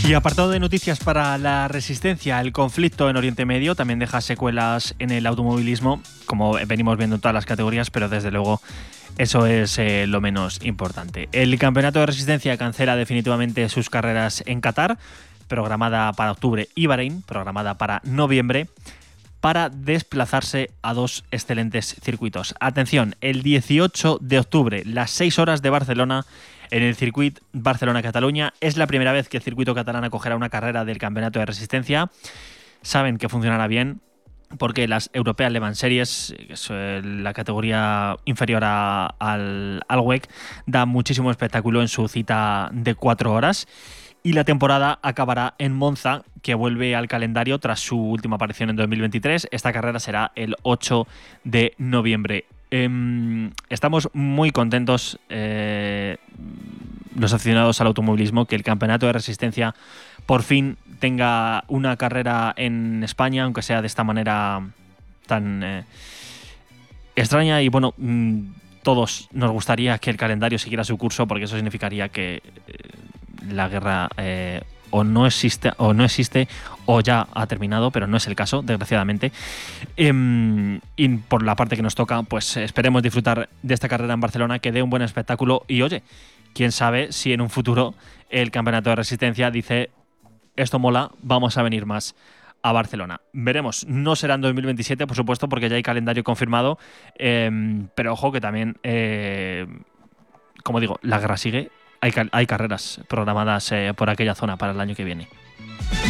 Y apartado de noticias para la resistencia, el conflicto en Oriente Medio también deja secuelas en el automovilismo, como venimos viendo en todas las categorías, pero desde luego eso es lo menos importante. El campeonato de resistencia cancela definitivamente sus carreras en Qatar, programada para octubre, y Bahrein, programada para noviembre, para desplazarse a dos excelentes circuitos. Atención, el 18 de octubre, las 6 horas de Barcelona, en el circuito Barcelona-Cataluña. Es la primera vez que el circuito catalán acogerá una carrera del campeonato de resistencia. Saben que funcionará bien porque las European Le Mans Series, que es la categoría inferior al WEC, da muchísimo espectáculo en su cita de 4 horas. Y la temporada acabará en Monza, que vuelve al calendario tras su última aparición en 2023. Esta carrera será el 8 de noviembre. Estamos muy contentos, los aficionados al automovilismo, que el campeonato de resistencia por fin tenga una carrera en España, aunque sea de esta manera tan extraña. Y bueno, todos nos gustaría que el calendario siguiera su curso, porque eso significaría que la guerra o no existe o ya ha terminado, pero no es el caso, desgraciadamente. Y por la parte que nos toca, pues esperemos disfrutar de esta carrera en Barcelona, que dé un buen espectáculo. Y oye, quién sabe si en un futuro el campeonato de resistencia dice: esto mola, vamos a venir más a Barcelona. Veremos. No será en 2027, por supuesto, porque ya hay calendario confirmado, pero ojo que también, como digo, la guerra sigue. Hay carreras programadas por aquella zona para el año que viene.